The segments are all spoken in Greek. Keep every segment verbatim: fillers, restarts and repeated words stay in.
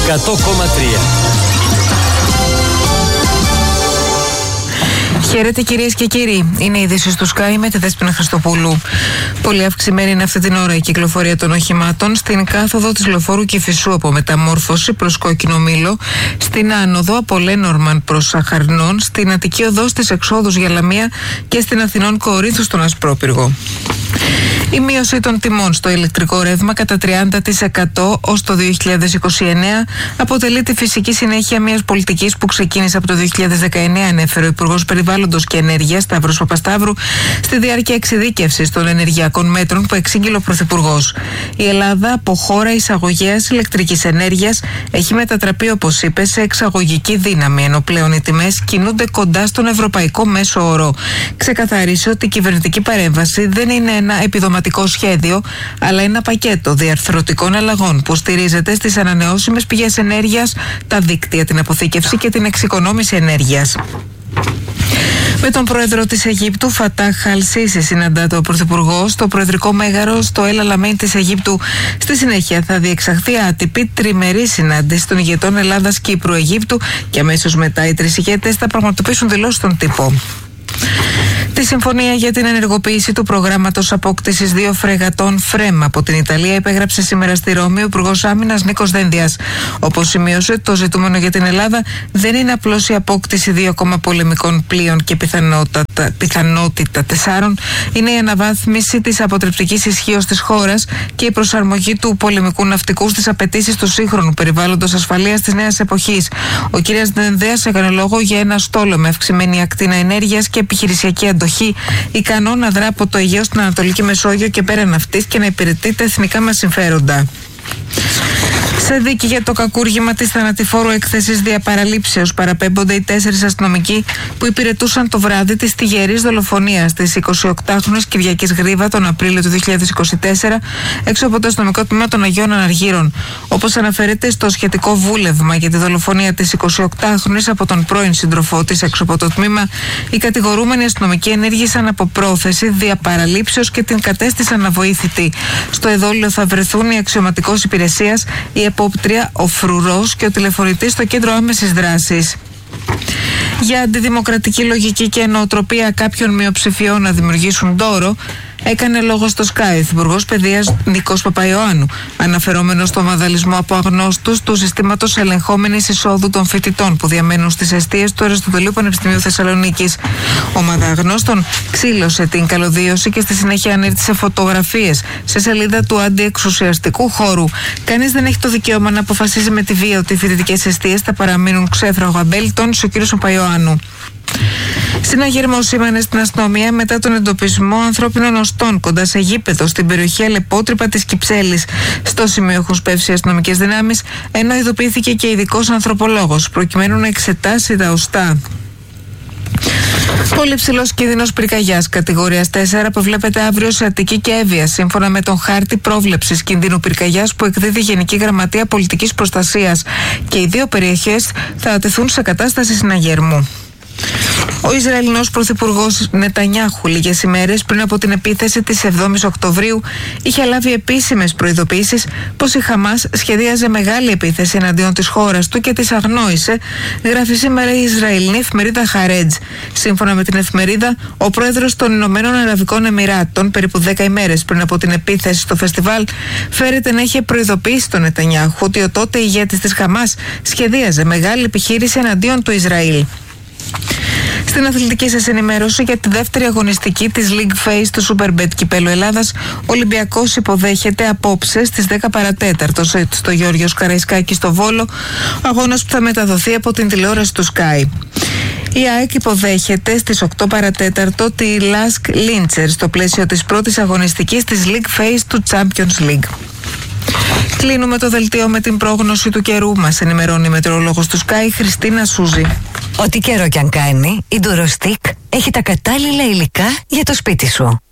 εκατό κόμμα τρία. Χαίρετε κυρίες και κύριοι. Είναι η είδηση του Sky με τη Δέσποινα Χριστοπούλου. Πολύ αυξημένη είναι αυτή την ώρα η κυκλοφορία των οχημάτων στην κάθοδο της Λεωφόρου Κηφισού από Μεταμόρφωση προς Κόκκινο Μήλο, στην άνοδο από Λένορμαν προς Αχαρνών, στην Αττική Οδό στις εξόδους για Λαμία και στην Αθηνών Κορίνθου στον Ασπρόπυργο. Η μείωση των τιμών στο ηλεκτρικό ρεύμα κατά τριάντα τοις εκατό ως το δύο χιλιάδες είκοσι εννέα αποτελεί τη φυσική συνέχεια μιας πολιτικής που ξεκίνησε από το δύο χιλιάδες δεκαεννέα, ανέφερε ο Υπουργός Περιβάλλοντος και Ενέργειας Σταύρος Παπασταύρου στη διάρκεια εξειδίκευσης των ενεργειακών μέτρων που εξήγηλε ο Πρωθυπουργός. Η Ελλάδα από χώρα εισαγωγέας ηλεκτρικής ενέργειας έχει μετατραπεί, όπως είπε, σε εξαγωγική δύναμη, ενώ πλέον οι τιμές κινούνται κοντά στον ευρωπαϊκό μέσο όρο. Ξεκαθάρισε ότι η κυβερνητική παρέμβαση δεν είναι ένα επιδοματικό σχέδιο, αλλά ένα πακέτο διαρθρωτικών αλλαγών που στηρίζεται στις ανανεώσιμες πηγές ενέργειας, τα δίκτυα, την αποθήκευση και την εξοικονόμηση ενέργειας. Με τον πρόεδρο της Αιγύπτου, Φατάχ Αλ-Σίσι, συναντάται ο πρωθυπουργός στο προεδρικό μέγαρο στο Ελ Αλαμέιν της Αιγύπτου. Στη συνέχεια θα διεξαχθεί άτυπη τριμερή συνάντηση των ηγετών Ελλάδας, Κύπρου, Αιγύπτου και αμέσως μετά οι τρεις ηγέτες θα πραγματοποιήσουν δηλώσεις στον τύπο. Τη συμφωνία για την ενεργοποίηση του προγράμματος απόκτησης δύο φρεγατών ΦΡΕΜ από την Ιταλία υπέγραψε σήμερα στη Ρώμη ο Υπουργός Άμυνας Νίκος Δένδιας. Όπως σημείωσε, το ζητούμενο για την Ελλάδα δεν είναι απλώς η απόκτηση δύο ακόμα πολεμικών πλοίων και πιθανότητα, πιθανότητα τεσσάρων, είναι η αναβάθμιση της αποτρεπτικής ισχύως της χώρας και η προσαρμογή του πολεμικού ναυτικού στις απαιτήσεις του σύγχρονου περιβάλλοντος ασφαλείας της νέας εποχής. Ο κ. Δένδιας έκανε λόγο για ένα στόλο με αυξημένη ακτίνα ενέργειας και επιχειρησιακή αντοχή, ικανό να δρά από το Αιγαίο στην Ανατολική Μεσόγειο και πέραν αυτής και να υπηρετεί τα εθνικά μας συμφέροντα. Σε δίκη για το κακούργημα της θανατηφόρου έκθεσης διαπαραλήψεως παραπέμπονται οι τέσσερις αστυνομικοί που υπηρετούσαν το βράδυ της τυγερής δολοφονίας της εικοσιοκτάχρονης Κυριακής Γρίβα τον Απρίλιο του δύο χιλιάδες είκοσι τέσσερα έξω από το αστυνομικό τμήμα των Αγίων Αναργύρων. Όπως αναφέρεται στο σχετικό βούλευμα για τη δολοφονία της εικοσιοκτάχρονης από τον πρώην σύντροφό της έξω από το τμήμα, οι κατηγορούμενοι αστυνομικοί ενέργησαν από πρόθεση διαπαραλήψεως και την κατέστησαν αβοήθητη. Στο εδόλιο θα βρεθούν οι αξιωματικός υπηρεσίας, η επόπτρια, ο φρουρός και ο τηλεφωνητής στο κέντρο άμεσης δράσης. Για αντιδημοκρατική λογική και νοοτροπία κάποιων μειοψηφιών να δημιουργήσουν ντόρο, έκανε λόγο στο Sky Υπουργός Παιδείας Νίκος Παπαϊωάννου, αναφερόμενος στο βανδαλισμό από αγνώστους του συστήματος ελεγχόμενης εισόδου των φοιτητών που διαμένουν στις εστίες του Αριστοτελείου Πανεπιστημίου Θεσσαλονίκης. Ομάδα αγνώστων ξύλωσε την καλωδίωση και στη συνέχεια ανήρτησε φωτογραφίες σε σελίδα του αντιεξουσιαστικού χώρου. Κανείς δεν έχει το δικαίωμα να αποφασίζει με τη βία ότι οι φοιτητικές εστίες θα παραμείνουν ξέφραγο αμπέλ, τόνισε ο κ. Παπαϊωάννου. Συναγερμό σήμανε στην αστυνομία μετά τον εντοπισμό ανθρώπινων οστών κοντά σε γήπεδο στην περιοχή Αλεπότρυπα της Κυψέλης. Στο σημείο έχουν σπεύσει οι αστυνομικές δυνάμεις, ενώ ειδοποιήθηκε και ειδικός ανθρωπολόγος προκειμένου να εξετάσει τα οστά. Πολύ ψηλός κίνδυνος πυρκαγιάς κατηγορίας τέσσερα προβλέπεται αύριο σε Αττική και Εύβοια, σύμφωνα με τον χάρτη πρόβλεψης κινδύνου πυρκαγιάς που εκδίδει η Γενική Γραμματεία Πολιτικής Προστασίας, και οι δύο περιοχές θα τεθούν σε κατάσταση συναγερμού. Ο Ισραηλινός Πρωθυπουργός Νετανιάχου λίγες ημέρες πριν από την επίθεση της εβδόμης Οκτωβρίου είχε λάβει επίσημες προειδοποιήσεις πως η Χαμάς σχεδίαζε μεγάλη επίθεση εναντίον της χώρας του και της αγνόησε, γράφει σήμερα η Ισραηλινή εφημερίδα Χαρέτζ. Σύμφωνα με την εφημερίδα, ο πρόεδρος των Ηνωμένων Αραβικών Εμιράτων, περίπου δέκα ημέρες πριν από την επίθεση στο φεστιβάλ, φέρεται να είχε προειδοποιήσει τον Νετανιάχου ότι ο τότε ηγέτης της Χαμάς σχεδίαζε μεγάλη επιχείρηση εναντίον του Ισραήλ. Στην αθλητική σας ενημέρωση για τη δεύτερη αγωνιστική της League Phase του Superbet Κυπέλλου Ελλάδας, ο Ολυμπιακός υποδέχεται απόψε στις δέκα παρατέταρτο στο Γεώργιος Καραϊσκάκη στο Βόλο, αγώνας που θα μεταδοθεί από την τηλεόραση του Sky. Η ΑΕΚ υποδέχεται στις οκτώ παρατέταρτο τη Lask Linzer στο πλαίσιο της πρώτης αγωνιστικής της League Phase του Champions League. Κλείνουμε το δελτίο με την πρόγνωση του καιρού. Μας ενημερώνει η μετεωρολόγος του Sky, Χριστίνα Σούζη. Ό,τι καιρό κι αν κάνει, η Durostic έχει τα κατάλληλα υλικά για το σπίτι σου.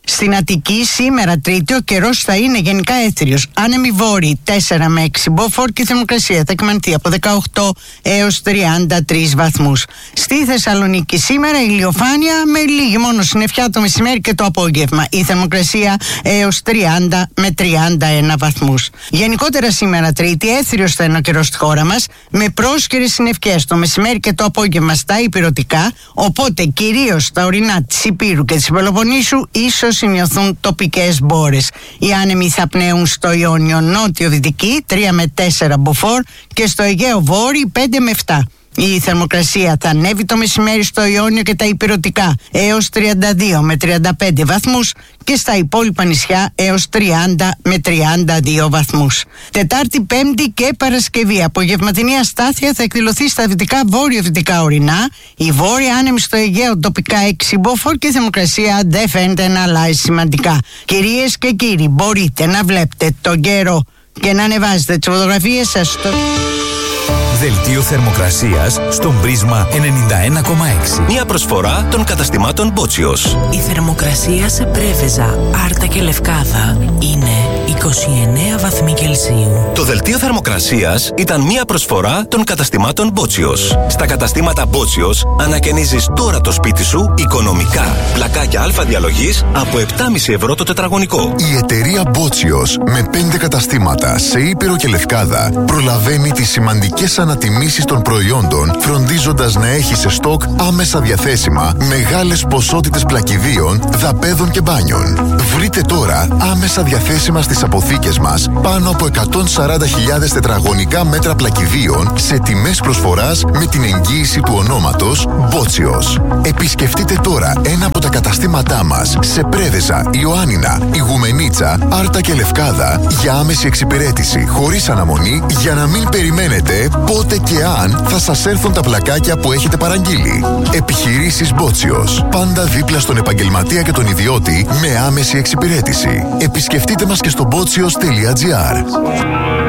Στην Αττική σήμερα Τρίτη ο καιρός θα είναι γενικά έθριος. Άνεμοι βόρειοι τέσσερα με έξι μποφόρ και η θερμοκρασία θα εκμανθεί από δεκαοκτώ έως τριάντα τρεις βαθμούς. Στη Θεσσαλονίκη σήμερα ηλιοφάνεια με λίγη μόνο συννεφιά το μεσημέρι και το απόγευμα. Η θερμοκρασία έως τριάντα με τριάντα ένα βαθμούς. Γενικότερα σήμερα Τρίτη έθριος θα είναι ο καιρός στη χώρα μας με πρόσκαιρες συννεφιές το μεσημέρι και το απόγευμα στα ηπειρωτικά, οπότε κυρίως στα ορεινά της Ηπείρου και της Πελοποννήσου ίσως σημειωθούν τοπικές μπόρες. Οι άνεμοι θα πνέουν στο Ιόνιο νότιο-δυτική τρία με τέσσερα μποφόρ και στο Αιγαίο βόρειο πέντε με επτά. Η θερμοκρασία θα ανέβει το μεσημέρι στο Ιόνιο και τα ηπειρωτικά έως τριάντα δύο με τριάντα πέντε βαθμούς και στα υπόλοιπα νησιά έως τριάντα με τριάντα δύο βαθμούς. Τετάρτη, Πέμπτη και Παρασκευή απογευματινή αστάθεια θα εκδηλωθεί στα δυτικά βόρειο-δυτικά ορεινά. Η βόρεια άνεμη στο Αιγαίο τοπικά έξι μποφόρ και η θερμοκρασία δεν φαίνεται να αλλάζει σημαντικά. Κυρίες και κύριοι, μπορείτε να βλέπετε τον καιρό και να ανεβάζετε τις φωτογραφίες σας στο... Δελτίο θερμοκρασίας στον Πρίσμα ενενήντα ένα κόμμα έξι. Μια προσφορά των καταστημάτων Μπότσιος. Η θερμοκρασία σε Πρέβεζα, Άρτα και Λευκάδα είναι είκοσι εννέα βαθμοί Κελσίου. Το δελτίο θερμοκρασίας ήταν μια προσφορά των καταστημάτων Μπότσιος. Στα καταστήματα Μπότσιος ανακαινίζεις τώρα το σπίτι σου οικονομικά. Πλακάκια αλφα διαλογής από επτά κόμμα πέντε ευρώ το τετραγωνικό. Η εταιρεία Μπότσιος με πέντε καταστήματα σε Ήπειρο και Λευκάδα προλαβαίνει τις σημαντικές ανατιμήσεις των προϊόντων, φροντίζοντας να έχει σε στόκ άμεσα διαθέσιμα μεγάλες ποσότητες πλακιδίων, δαπέδων και μπάνιων. Βρείτε τώρα άμεσα διαθέσιμα στις αποθήκες μας πάνω από εκατόν σαράντα χιλιάδες τετραγωνικά μέτρα πλακιδίων σε τιμές προσφοράς με την εγγύηση του ονόματος Μπότσιος. Επισκεφτείτε τώρα ένα από τα καταστήματά μας σε Πρέβεζα, Ιωάννινα, Ιγουμενίτσα, Άρτα και Λευκάδα για άμεση εξυπηρέτηση χωρίς αναμονή για να μην περιμένετε πότε και αν θα σας έρθουν τα πλακάκια που έχετε παραγγείλει. Επιχειρήσεις Μπότσιος. Πάντα δίπλα στον επαγγελματία και τον ιδιώτη με άμεση εξυπηρέτηση. Επισκεφτείτε μας και στο μπότσιος τελεία τζι άρ.